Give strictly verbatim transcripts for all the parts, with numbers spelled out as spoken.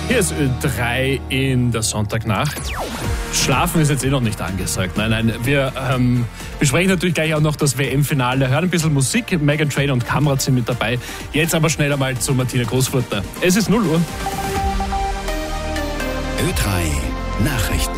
Hier ist Ö drei in der Sonntagnacht. Schlafen ist jetzt eh noch nicht angesagt. Nein, nein, wir ähm, besprechen natürlich gleich auch noch das W M-Finale. Hören ein bisschen Musik. Meghan Trainor und Kamrat sind mit dabei. Jetzt aber schnell einmal zu Martina Großfurter. Es ist null Uhr. Ö drei Nachrichten.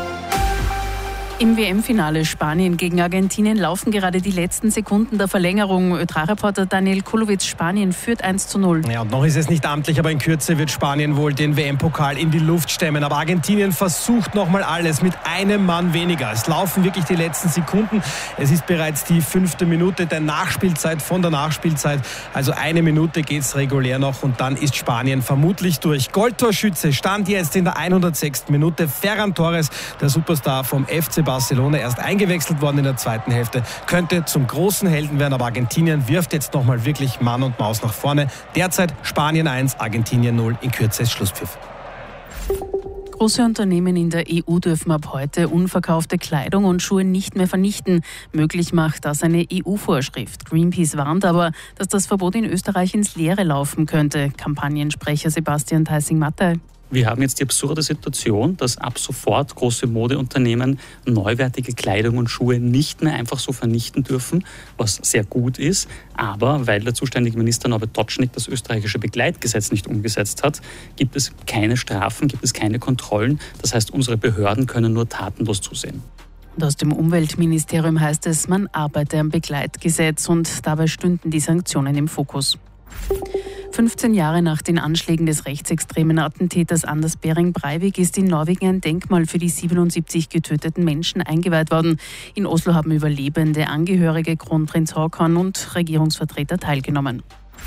Im W M-Finale Spanien gegen Argentinien laufen gerade die letzten Sekunden der Verlängerung. Ö drei Reporter Daniel Kulowitz, Spanien führt eins zu null. Ja, und noch ist es nicht amtlich, aber in Kürze wird Spanien wohl den W M-Pokal in die Luft stemmen. Aber Argentinien versucht nochmal alles mit einem Mann weniger. Es laufen wirklich die letzten Sekunden. Es ist bereits die fünfte Minute der Nachspielzeit von der Nachspielzeit. Also eine Minute geht es regulär noch und dann ist Spanien vermutlich durch. Goldtorschütze stand jetzt in der hundertsechsten Minute. Ferran Torres, der Superstar vom F C Barcelona, erst eingewechselt worden in der zweiten Hälfte, könnte zum großen Helden werden, aber Argentinien wirft jetzt nochmal wirklich Mann und Maus nach vorne. Derzeit Spanien eins, Argentinien null, in Kürze ist Schlusspfiff. Große Unternehmen in der E U dürfen ab heute unverkaufte Kleidung und Schuhe nicht mehr vernichten. Möglich macht das eine E U-Vorschrift. Greenpeace warnt aber, dass das Verbot in Österreich ins Leere laufen könnte. Kampagnensprecher Sebastian Theissing-Mattei. Wir haben jetzt die absurde Situation, dass ab sofort große Modeunternehmen neuwertige Kleidung und Schuhe nicht mehr einfach so vernichten dürfen, was sehr gut ist. Aber weil der zuständige Minister Norbert Totschnig das österreichische Begleitgesetz nicht umgesetzt hat, gibt es keine Strafen, gibt es keine Kontrollen. Das heißt, unsere Behörden können nur tatenlos zusehen. Und aus dem Umweltministerium heißt es, man arbeite am Begleitgesetz und dabei stünden die Sanktionen im Fokus. fünfzehn Jahre nach den Anschlägen des rechtsextremen Attentäters Anders Behring Breivik ist in Norwegen ein Denkmal für die siebenundsiebzig getöteten Menschen eingeweiht worden. In Oslo haben Überlebende, Angehörige, Kronprinz Haakon und Regierungsvertreter teilgenommen.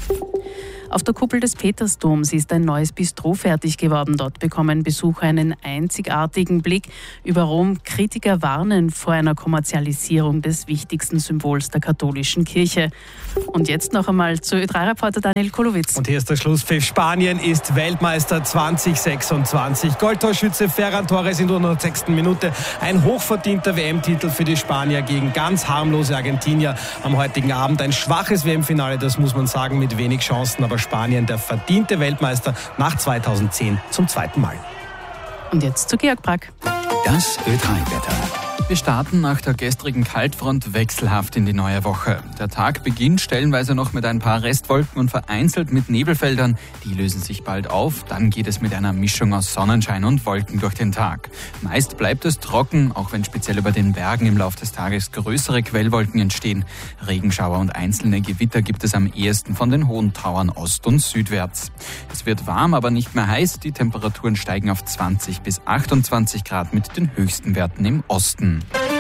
Auf der Kuppel des Petersdoms ist ein neues Bistro fertig geworden. Dort bekommen Besucher einen einzigartigen Blick über Rom. Kritiker warnen vor einer Kommerzialisierung des wichtigsten Symbols der katholischen Kirche. Und jetzt noch einmal zu Ö drei Reporter Daniel Kulowitz. Und hier ist der Schlusspfiff. Spanien ist Weltmeister zwanzig sechsundzwanzig. Goldtorschütze Ferran Torres in der hundertsechsten Minute. Ein hochverdienter W M-Titel für die Spanier gegen ganz harmlose Argentinier am heutigen Abend. Ein schwaches W M-Finale, das muss man sagen, mit wenig Chancen. Aber Spanien der verdiente Weltmeister nach zweitausendzehn zum zweiten Mal. Und jetzt zu Georg Brack. Das Ö drei Wetter. Wir starten nach der gestrigen Kaltfront wechselhaft in die neue Woche. Der Tag beginnt stellenweise noch mit ein paar Restwolken und vereinzelt mit Nebelfeldern. Die lösen sich bald auf. Dann geht es mit einer Mischung aus Sonnenschein und Wolken durch den Tag. Meist bleibt es trocken, auch wenn speziell über den Bergen im Laufe des Tages größere Quellwolken entstehen. Regenschauer und einzelne Gewitter gibt es am ehesten von den hohen Tauern ost- und südwärts. Es wird warm, aber nicht mehr heiß. Die Temperaturen steigen auf zwanzig bis achtundzwanzig Grad mit den höchsten Werten im Osten.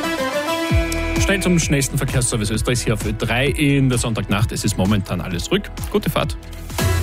Schnell zum schnellsten Verkehrsservice Österreichs hier auf Ö drei in der Sonntagnacht. Es ist momentan alles ruhig. Gute Fahrt.